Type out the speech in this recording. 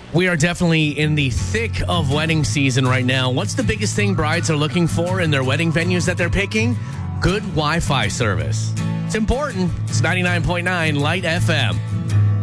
We are definitely in the thick of wedding season right now. What's the biggest thing brides are looking for in their wedding venues that they're picking? Good Wi-Fi service. It's important. It's 99.9 Light FM.